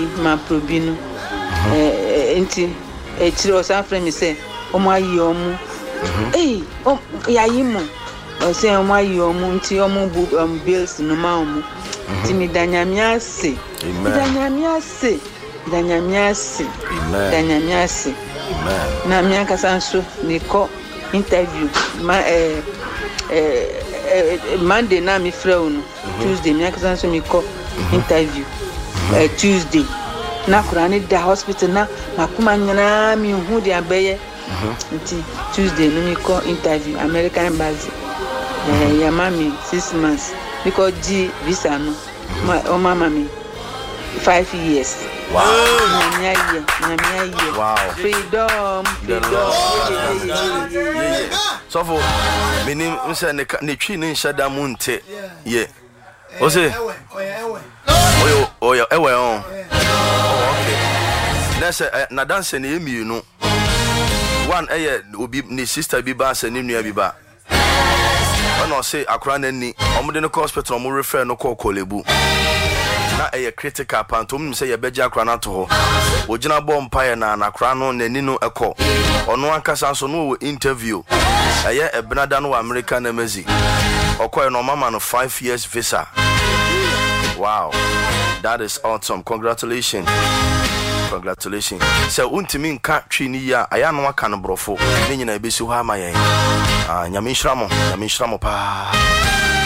ma probino enti chiro san frame me say omo ayi omo yayi mo say omo ayi omo nti omo bills no ma omo ti mi danyamiase danyamiase na mi akasa nso ni ko interview Monday na mi frɛ no Tuesday mi akasa nso mi ko interview Tuesday na kurani da hospital na makuma nyana mi hu de abeye nti Tuesday no mi ko interview American embassy ya mami 6 months because G visa no o mama mi 5 years. Wow. Wow. Freedom. So for meaning say ne twi ne nshada mu nte ye. O say oh okay. Na say na dance ne emi no. One obi ne sister bi ba say ne nua bi ba. Ono say akra na ni omde no hospital mo refer no call Kolebu. Na critical pantom say ye beja akra na to ho. Ogina bompa na akra no nani no ekọ. Ono ankasa so no interview. Ebenada no American embassy. Okoye no mama no 5 years visa. Wow. That is awesome. Congratulations. So untimi nka twini ya aya no aka no brofo. Ne nyina ebesu ha ma yen. Nyame nhyira mo pa.